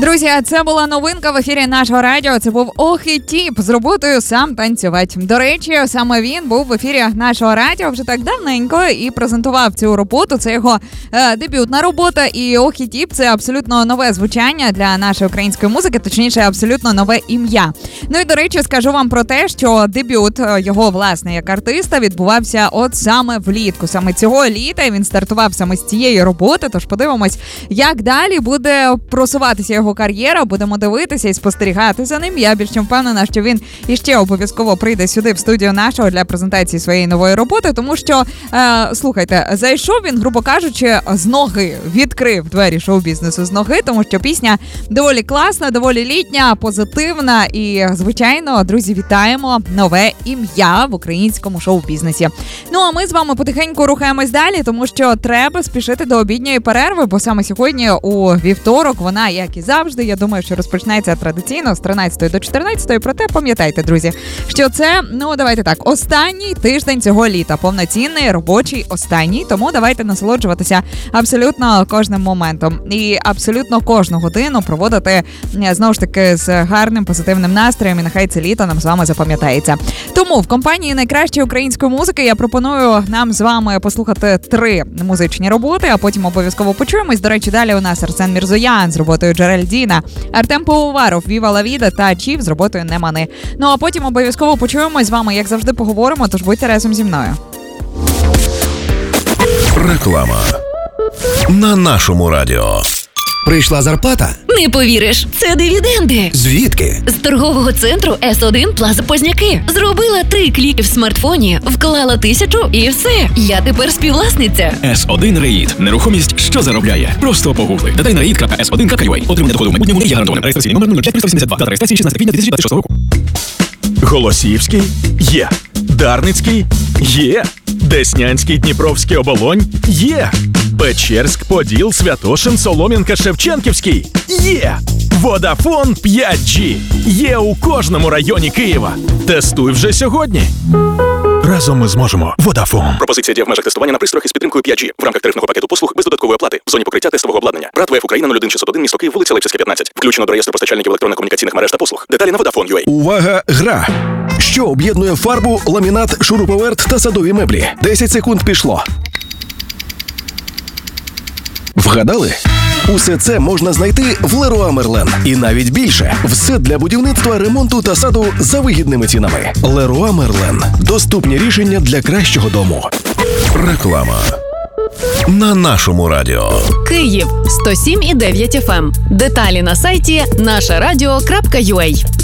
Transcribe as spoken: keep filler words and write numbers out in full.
Друзі, це була новинка в ефірі нашого радіо. Це був Ох і Тіп з роботою «Сам танцювать». До речі, саме він був в ефірі нашого радіо вже так давненько і презентував цю роботу. Це його е, дебютна робота. І Ох і Тіп – це абсолютно нове звучання для нашої української музики, точніше, абсолютно нове ім'я. Ну і, до речі, скажу вам про те, що дебют його, власне, як артиста відбувався от саме влітку. Саме цього літа він стартував саме з цієї роботи, тож подивимось, як далі буде просуватися його кар'єра, будемо дивитися і спостерігати за ним. Я більш чим впевнена, що він іще обов'язково прийде сюди в студію нашого для презентації своєї нової роботи, тому що, е, слухайте, зайшов він, грубо кажучи, з ноги, відкрив двері шоу-бізнесу з ноги, тому що пісня доволі класна, доволі літня, позитивна і, звичайно, друзі, вітаємо нове ім'я в українському шоу-бізнесі. Ну, а ми з вами потихеньку рухаємось далі, тому що треба спішити до обідньої перерви, бо саме сьогодні у вівторок вона, як і завжди, я думаю, що розпочнеться традиційно з тринадцятої до чотирнадцятої, проте пам'ятайте, друзі, що це, ну, давайте так, останній тиждень цього літа, повноцінний, робочий, останній, тому давайте насолоджуватися абсолютно кожним моментом і абсолютно кожну годину проводити, знову ж таки, з гарним, позитивним настроєм, і нехай це літо нам з вами запам'ятається. Тому в компанії найкращої української музики я пропоную нам з вами послухати три музичні роботи, а потім обов'язково почуємось. До речі, далі у нас Арсен Мірзоян з роботою Джеральдіна, Артем Пивоваров, Віва ла Віда та Чів з роботою Не мани. Ну а потім обов'язково почуємось з вами, як завжди поговоримо, тож будьте разом зі мною. Реклама на нашому радіо. Прийшла зарплата? Не повіриш, це дивіденди. Звідки? З торгового центру Ес один Плаза Позняки. Зробила три кліки в смартфоні, вклала тисячу і все. Я тепер співвласниця. Ес один Реїд. Нерухомість, що заробляє. Просто погугли. Детальна реїд крапка ес один крапка ю а. Отримання доходу в майбутньому не є гарантованим. Реєстраційний номер нуль п'ять триста вісімдесят два. Дата реєстрації шістнадцяте квітня дві тисячі двадцять шостого року. Голосіївський? Є. Дарницький? Є. Деснянський, Дніпровський, Оболонь? Є. Печерськ, Поділ, Святошин, Солом'янка, Шевченківський? Є. Водафон п'ять джі. Є у кожному районі Києва. Тестуй вже сьогодні. Разом ми зможемо. Водафон. Пропозиція діє в межах тестування на пристроях із підтримкою п'ять джі в рамках тарифного пакету послуг без додаткової оплати в зоні покриття тестового обладнання. Брат ВФ Україна нуль один шістсот один, місто Київ, вулиця Липсівська, п'ятнадцять. Включено до реєстру постачальників електронно-комунікаційних мереж та послуг. Деталі на водафон крапка ю а. Увага, гра! Що об'єднує фарбу, ламінат, шуруповерт та садові меблі? десять секунд пішло. Вгадали? Усе це можна знайти в Леруа Мерлен. І навіть більше. Все для будівництва, ремонту та саду за вигідними цінами. Леруа Мерлен. Доступні рішення для кращого дому. Реклама на нашому радіо. Київ сто сім і дев'ять еф ем. Деталі на сайті наша радіо крапка ю а.